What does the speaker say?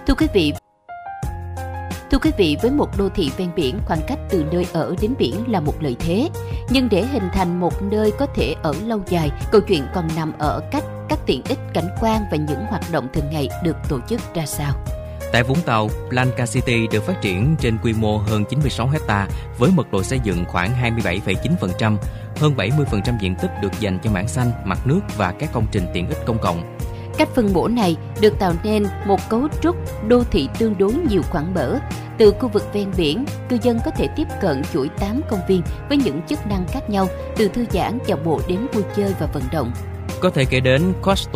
Thưa quý vị, với một đô thị ven biển, khoảng cách từ nơi ở đến biển là một lợi thế. Nhưng để hình thành một nơi có thể ở lâu dài, câu chuyện còn nằm ở cách các tiện ích cảnh quan và những hoạt động thường ngày được tổ chức ra sao. Tại Vũng Tàu, Blanca City được phát triển trên quy mô hơn 96 ha với mật độ xây dựng khoảng 27,9%, hơn 70% diện tích được dành cho mảng xanh, mặt nước và các công trình tiện ích công cộng. Cách phân bổ này được tạo nên một cấu trúc đô thị tương đối nhiều khoảng mở. Từ khu vực ven biển, cư dân có thể tiếp cận chuỗi 8 công viên với những chức năng khác nhau, từ thư giãn, dạo bộ đến vui chơi và vận động. Có thể kể đến Costa